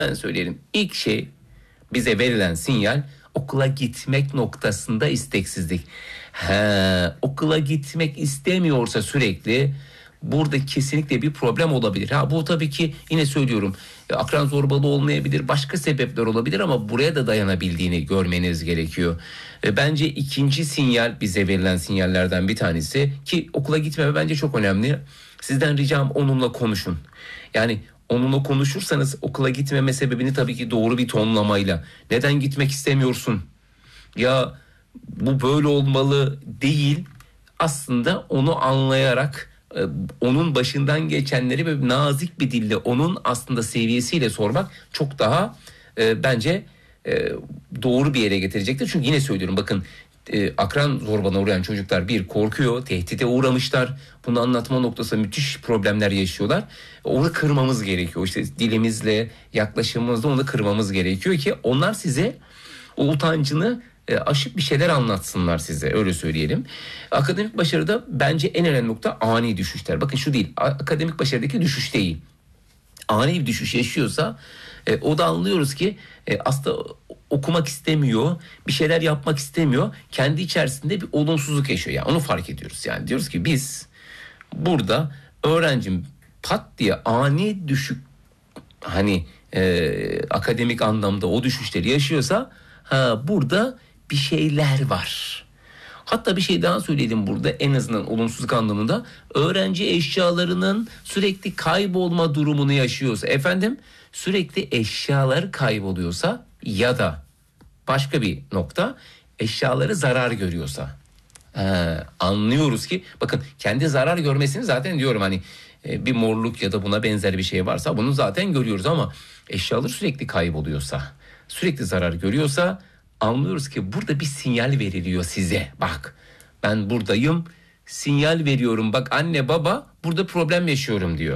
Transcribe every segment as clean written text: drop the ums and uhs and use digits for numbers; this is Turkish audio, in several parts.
söyleyelim. İlk şey, bize verilen sinyal okula gitmek noktasında isteksizlik. Okula gitmek istemiyorsa sürekli, burada kesinlikle bir problem olabilir. Bu tabii ki yine söylüyorum, akran zorbalığı olmayabilir, başka sebepler olabilir ama buraya da dayanabildiğini görmeniz gerekiyor. Bence ikinci sinyal, bize verilen sinyallerden bir tanesi, ki okula gitmeme bence çok önemli. Sizden ricam, onunla konuşun. Yani onunla konuşursanız okula gitmeme sebebini tabii ki doğru bir tonlamayla, neden gitmek istemiyorsun, ya bu böyle olmalı değil, aslında onu anlayarak, onun başından geçenleri böyle nazik bir dille, onun aslında seviyesiyle sormak çok daha bence doğru bir yere getirecektir. Çünkü yine söylüyorum, bakın, akran zorbalığına uğrayan çocuklar bir korkuyor, tehdide uğramışlar. Bunu anlatma noktasında müthiş problemler yaşıyorlar. Onu kırmamız gerekiyor. İşte dilimizle, yaklaşımımızla onu kırmamız gerekiyor ki onlar size o utancını aşıp bir şeyler anlatsınlar size, öyle söyleyelim. Akademik başarıda bence en önemli nokta ani düşüşler. Bakın şu değil, akademik başarıdaki düşüş değil. Ani bir düşüş yaşıyorsa o da anlıyoruz ki aslında okumak istemiyor, bir şeyler yapmak istemiyor. Kendi içerisinde bir olumsuzluk yaşıyor. Yani onu fark ediyoruz. Yani diyoruz ki biz burada öğrencim pat diye ani düşük, hani akademik anlamda o düşüşleri yaşıyorsa, burada bir şeyler var. Hatta bir şey daha söyleyelim burada, en azından olumsuzluk anlamında. Öğrenci eşyalarının sürekli kaybolma durumunu yaşıyorsa, sürekli eşyaları kayboluyorsa ya da başka bir nokta, eşyaları zarar görüyorsa, anlıyoruz ki, bakın, kendi zarar görmesini zaten diyorum, hani bir morluk ya da buna benzer bir şey varsa bunu zaten görüyoruz, ama eşyaları sürekli kayboluyorsa, sürekli zarar görüyorsa, anlıyoruz ki burada bir sinyal veriliyor size. Bak, ben buradayım, sinyal veriyorum, bak anne baba, burada problem yaşıyorum diyor.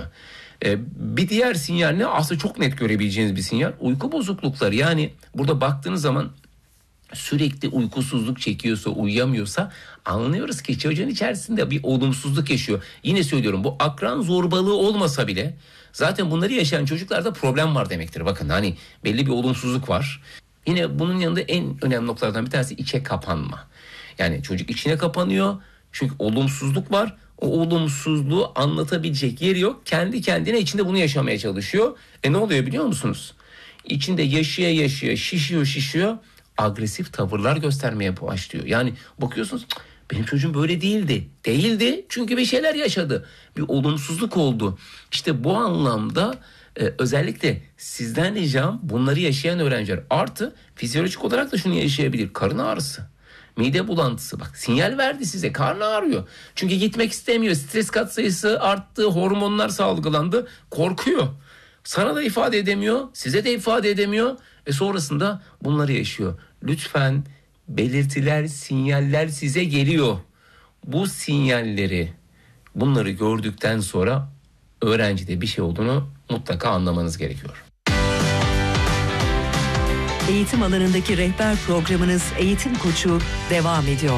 Bir diğer sinyal ne? Aslında çok net görebileceğiniz bir sinyal, uyku bozuklukları. Yani burada baktığınız zaman sürekli uykusuzluk çekiyorsa, uyuyamıyorsa, anlıyoruz ki çocuğun içerisinde bir olumsuzluk yaşıyor. Yine söylüyorum, bu akran zorbalığı olmasa bile zaten bunları yaşayan çocuklarda problem var demektir. Bakın, hani belli bir olumsuzluk var. Yine bunun yanında en önemli noktalardan bir tanesi içe kapanma. Yani çocuk içine kapanıyor çünkü olumsuzluk var. O olumsuzluğu anlatabilecek yeri yok. Kendi kendine içinde bunu yaşamaya çalışıyor. Ne oluyor biliyor musunuz? İçinde yaşaya şişiyor. Agresif tavırlar göstermeye başlıyor. Yani bakıyorsunuz, benim çocuğum böyle değildi. Değildi çünkü bir şeyler yaşadı. Bir olumsuzluk oldu. İşte bu anlamda özellikle sizden ricam, bunları yaşayan öğrenciler, artı fizyolojik olarak da şunu yaşayabilir: karın ağrısı, mide bulantısı. Bak, sinyal verdi size, karnı ağrıyor. Çünkü gitmek istemiyor, stres katsayısı arttı, hormonlar salgılandı, korkuyor. Sana da ifade edemiyor, size de ifade edemiyor. Sonrasında bunları yaşıyor. Lütfen, belirtiler, sinyaller size geliyor. Bu sinyalleri, bunları gördükten sonra öğrencide bir şey olduğunu mutlaka anlamanız gerekiyor. Eğitim alanındaki rehber programınız Eğitim Koçu devam ediyor.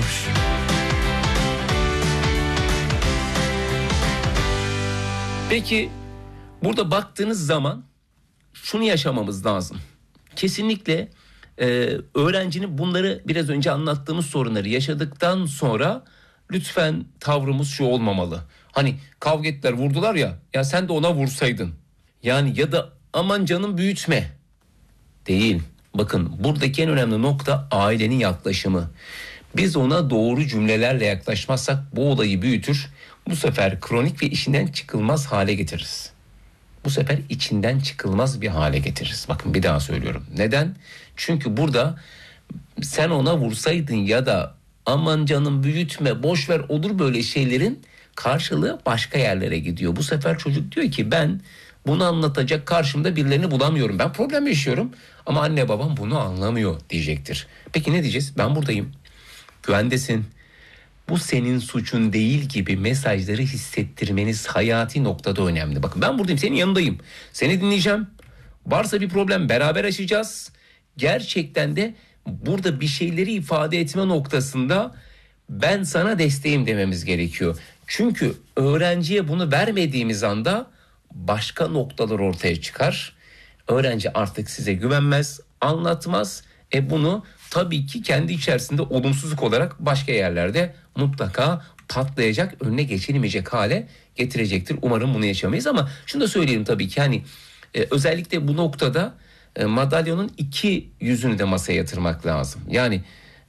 Peki, burada baktığınız zaman şunu yaşamamız lazım. Kesinlikle öğrencinin bunları, biraz önce anlattığımız sorunları yaşadıktan sonra lütfen tavrımız şu olmamalı. Hani kavga ettiler, vurdular ya sen de ona vursaydın. Yani ya da aman canım büyütme. Değil. Bakın, buradaki en önemli nokta ailenin yaklaşımı. Biz ona doğru cümlelerle yaklaşmazsak bu olayı büyütür. Bu sefer kronik ve işinden çıkılmaz hale getiririz. Bu sefer içinden çıkılmaz bir hale getiririz. Bakın, bir daha söylüyorum. Neden? Çünkü burada sen ona vursaydın ya da aman canım büyütme, boş ver, olur böyle şeylerin karşılığı başka yerlere gidiyor. Bu sefer çocuk diyor ki, ben bunu anlatacak karşımda birilerini bulamıyorum. Ben problem yaşıyorum ama anne babam bunu anlamıyor diyecektir. Peki ne diyeceğiz? Ben buradayım, güvendesin, bu senin suçun değil gibi mesajları hissettirmeniz hayati noktada önemli. Bakın, ben buradayım, senin yanındayım. Seni dinleyeceğim. Varsa bir problem beraber aşacağız. Gerçekten de burada bir şeyleri ifade etme noktasında ben sana desteğim dememiz gerekiyor. Çünkü öğrenciye bunu vermediğimiz anda başka noktalar ortaya çıkar. Öğrenci artık size güvenmez, anlatmaz. Bunu tabii ki kendi içerisinde olumsuzluk olarak başka yerlerde mutlaka patlayacak, önüne geçilemeyecek hale getirecektir. Umarım bunu yaşamayız ama şunu da söyleyelim tabii ki hani özellikle bu noktada madalyonun iki yüzünü de masaya yatırmak lazım. Yani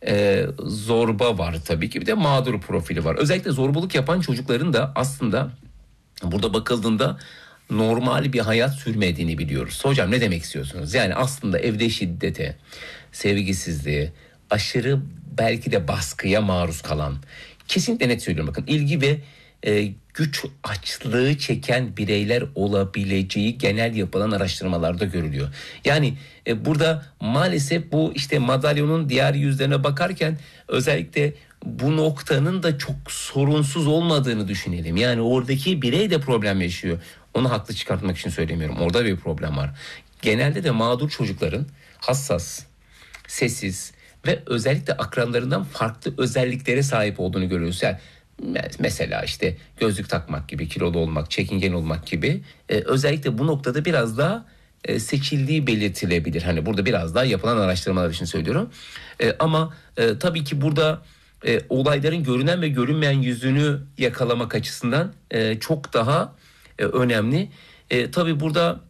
zorba var tabii ki, bir de mağdur profili var. Özellikle zorbalık yapan çocukların da aslında burada bakıldığında normal bir hayat sürmediğini biliyoruz. Hocam ne demek istiyorsunuz? Yani aslında evde şiddete, sevgisizliğe, aşırı belki de baskıya maruz kalan, kesinlikle net söylüyorum bakın, ilgi ve güç açlığı çeken bireyler olabileceği genel yapılan araştırmalarda görülüyor. Yani burada maalesef bu işte madalyonun diğer yüzlerine bakarken özellikle bu noktanın da çok sorunsuz olmadığını düşünelim. Yani oradaki birey de problem yaşıyor. Onu haklı çıkartmak için söylemiyorum. Orada bir problem var. Genelde de mağdur çocukların hassas, sessiz ve özellikle akranlarından farklı özelliklere sahip olduğunu görüyoruz. Yani mesela işte gözlük takmak gibi, kilolu olmak, çekingen olmak gibi özellikle bu noktada biraz daha seçildiği belirtilebilir. Hani burada biraz daha yapılan araştırmalar için söylüyorum. Ama tabii ki burada olayların görünen ve görünmeyen yüzünü yakalamak açısından çok daha önemli. Tabii burada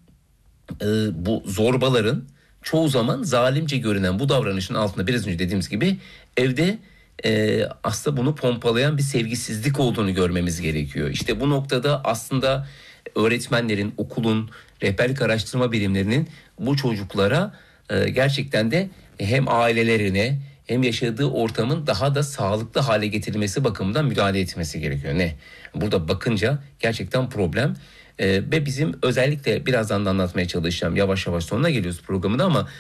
bu zorbaların çoğu zaman zalimce görünen bu davranışın altında biraz önce dediğimiz gibi evde aslında bunu pompalayan bir sevgisizlik olduğunu görmemiz gerekiyor. İşte bu noktada aslında öğretmenlerin, okulun, rehberlik araştırma birimlerinin bu çocuklara gerçekten de hem ailelerine hem yaşadığı ortamın daha da sağlıklı hale getirilmesi bakımından müdahale etmesi gerekiyor. Burada bakınca gerçekten problem. Ve bizim özellikle birazdan da anlatmaya çalışacağım, yavaş yavaş sonuna geliyoruz programın ama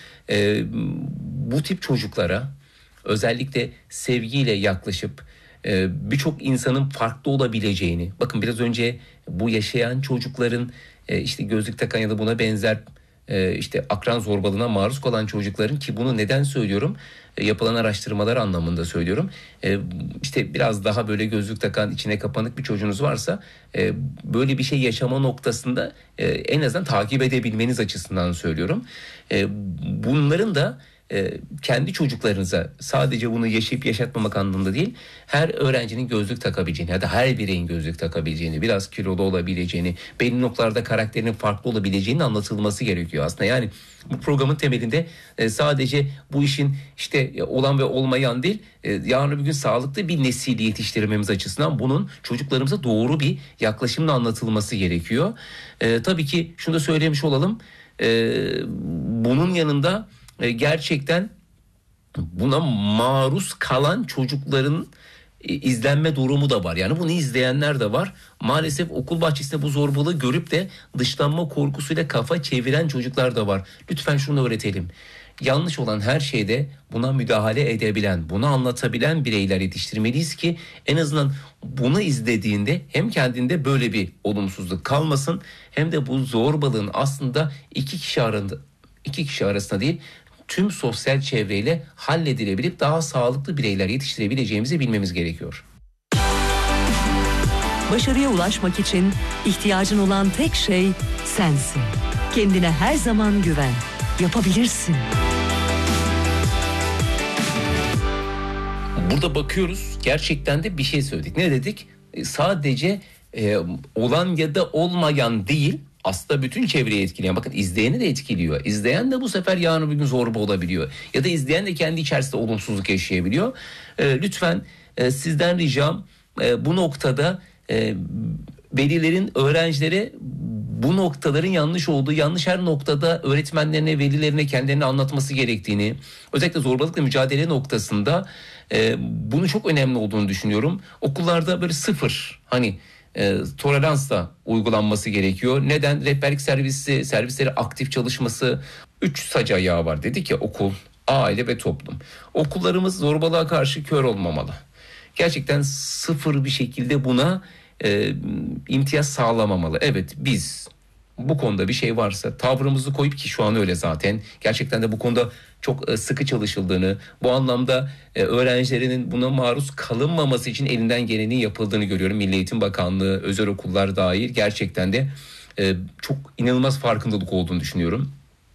bu tip çocuklara özellikle sevgiyle yaklaşıp birçok insanın farklı olabileceğini, bakın biraz önce bu yaşayan çocukların işte gözlük takan ya da buna benzer işte akran zorbalığına maruz kalan çocukların, ki bunu neden söylüyorum? Yapılan araştırmalar anlamında söylüyorum. İşte biraz daha böyle gözlük takan, içine kapanık bir çocuğunuz varsa böyle bir şey yaşama noktasında en azından takip edebilmeniz açısından söylüyorum. Bunların da kendi çocuklarınıza sadece bunu yaşayıp yaşatmamak anlamında değil, her öğrencinin gözlük takabileceğini ya da her bireyin gözlük takabileceğini, biraz kilolu olabileceğini, belli noktalarda karakterinin farklı olabileceğini anlatılması gerekiyor aslında. Yani bu programın temelinde sadece bu işin işte olan ve olmayan değil, yarın bir gün sağlıklı bir nesil yetiştirmemiz açısından bunun çocuklarımıza doğru bir yaklaşımla anlatılması gerekiyor. Tabii ki şunu da söylemiş olalım, bunun yanında gerçekten buna maruz kalan çocukların izlenme durumu da var. Yani bunu izleyenler de var. Maalesef okul bahçesinde bu zorbalığı görüp de dışlanma korkusuyla kafa çeviren çocuklar da var. Lütfen şunu öğretelim. Yanlış olan her şeyde buna müdahale edebilen, bunu anlatabilen bireyler yetiştirmeliyiz ki en azından bunu izlediğinde hem kendinde böyle bir olumsuzluk kalmasın, hem de bu zorbalığın aslında iki kişi arasında değil, tüm sosyal çevreyle halledilebilip daha sağlıklı bireyler yetiştirebileceğimizi bilmemiz gerekiyor. Başarıya ulaşmak için ihtiyacın olan tek şey sensin. Kendine her zaman güven. Yapabilirsin. Burada bakıyoruz, gerçekten de bir şey söyledik. Ne dedik? Sadece olan ya da olmayan değil, aslında bütün çevreyi etkileyen, bakın izleyeni de etkiliyor. İzleyen de bu sefer yarın bir gün zorba olabiliyor. Ya da izleyen de kendi içerisinde olumsuzluk yaşayabiliyor. Lütfen sizden ricam bu noktada velilerin öğrencilere bu noktaların yanlış olduğu, yanlış her noktada öğretmenlerine, velilerine kendilerini anlatması gerektiğini, özellikle zorbalıkla mücadele noktasında bunu çok önemli olduğunu düşünüyorum. Okullarda böyle sıfır tolerans da uygulanması gerekiyor. Neden? Rehberlik servisleri aktif çalışması, 3 sac ayağı var dedik ya: okul, aile ve toplum. Okullarımız zorbalığa karşı kör olmamalı. Gerçekten sıfır bir şekilde buna imtiyaz sağlamamalı. Evet, biz bu konuda bir şey varsa tavrımızı koyup, ki şu an öyle zaten, gerçekten de bu konuda çok sıkı çalışıldığını, bu anlamda öğrencilerinin buna maruz kalınmaması için elinden gelenin yapıldığını görüyorum. Milli Eğitim Bakanlığı, özel okullar dahil, gerçekten de çok inanılmaz farkındalık olduğunu düşünüyorum.